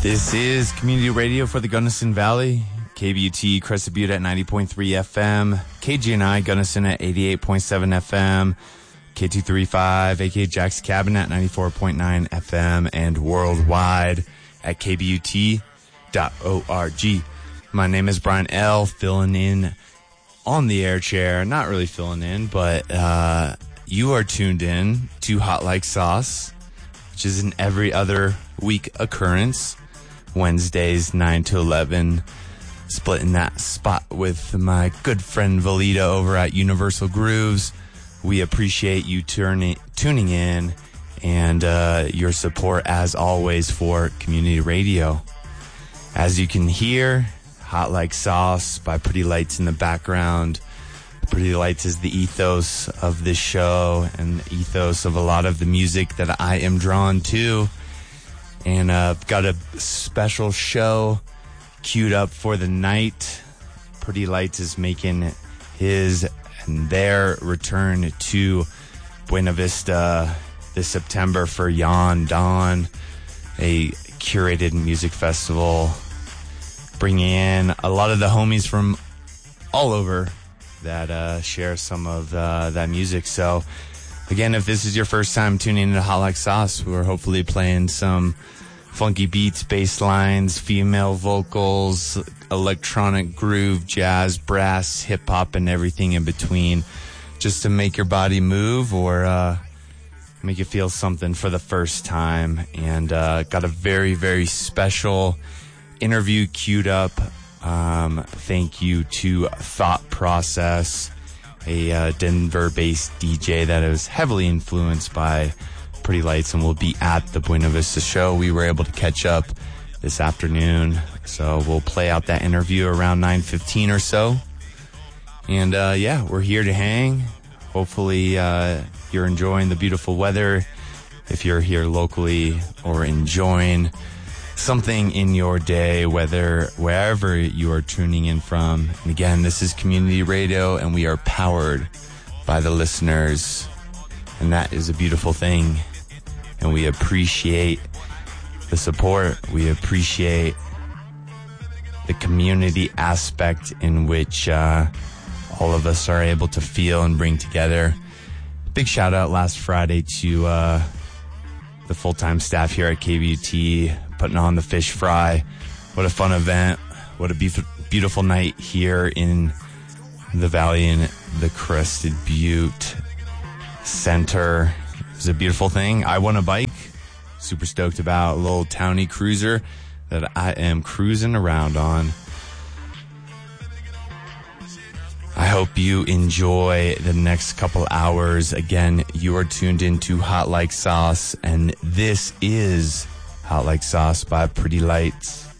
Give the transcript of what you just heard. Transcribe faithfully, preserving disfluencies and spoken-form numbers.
This is Community Radio for the Gunnison Valley. K B U T Crested Butte at ninety point three F M. K G N I Gunnison at eighty-eight point seven F M. K two thirty-five A K Jack's Cabin at ninety-four point nine F M. And worldwide at K B U T dot org. My name is Brian L., filling in on the air chair. Not really filling in, but uh, you are tuned in to Hot Like Sauce, which is an every other week occurrence. Wednesdays, nine to eleven. Splitting that spot with my good friend Valita over at Universal Grooves. We appreciate you turning, tuning in and uh, your support, as always, for community radio. As you can hear, Hot Like Sauce by Pretty Lights in the background. Pretty Lights is the ethos of this show and the ethos of a lot of the music that I am drawn to. And uh, I've got a special show queued up for the night. Pretty Lights is making his and their return to Buena Vista this September for Yon Dawn, a curated music festival, bringing in a lot of the homies from all over that uh, share some of uh, that music. So, again, if this is your first time tuning into Hot Like Sauce, we're hopefully playing some funky beats, bass lines, female vocals, electronic groove, jazz, brass, hip-hop, and everything in between, just to make your body move or uh, make you feel something for the first time. And uh, got a very, very special interview queued up. Um, thank you to Thought Process, a uh, Denver-based D J that is heavily influenced by Pretty Lights and will be at the Buena Vista show. We were able to catch up this afternoon, so we'll play out that interview around nine fifteen or so. And uh, yeah, we're here to hang. Hopefully uh, you're enjoying the beautiful weather if you're here locally, or enjoying something in your day, whether wherever you are tuning in from. And again, this is Community Radio, and we are powered by the listeners, and that is a beautiful thing. And we appreciate the support. We appreciate the community aspect in which uh, all of us are able to feel and bring together. Big shout out last Friday to uh, the full-time staff here at K B U T, putting on the fish fry. What a fun event. What a be- beautiful night here in the Valley in the Crested Butte Center. It was a beautiful thing. I won a bike. Super stoked about a little towny cruiser that I am cruising around on. I hope you enjoy the next couple hours. Again, you are tuned into Hot Like Sauce, and this is Hot Like Sauce by Pretty Lights.